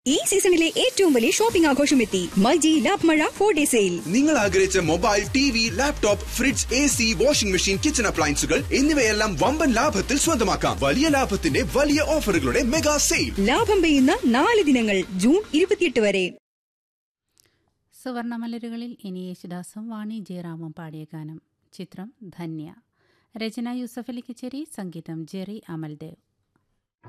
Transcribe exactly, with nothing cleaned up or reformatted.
ഈ സീസണിലെ ഏറ്റവും വലിയ ഷോപ്പിംഗ് ആഘോഷം എത്തി. മൈജി ലാഭ് മഴ ഫോർ ഡേ സെയിൽ. നിങ്ങൾ ആഗ്രഹിച്ച mobile, T V, laptop, fridge, A C, washing machine, kitchen അപ്ലയൻസുകൾ എന്നിവയെല്ലാം വമ്പൻ ലാഭത്തിൽ സ്വന്തമാക്കാം. വലിയ ലാഭത്തിന്റെ വലിയ ഓഫറുകളുടെ മെഗാ സെയിൽ. ലാഭം പെയ്യുന്ന നാല് ദിനങ്ങൾ ജൂൺ ഇരുപത്തിയെട്ട് വരെ. സുവർണമലരുകളിൽ ഇനി യേശുദാസും വാണി ജയറാമും പാടിയ ഗാനം. ചിത്രം ധന്യ. രചന യൂസഫ് അലി കച്ചേരി, സംഗീതം ജെറി അമൽദേവ്.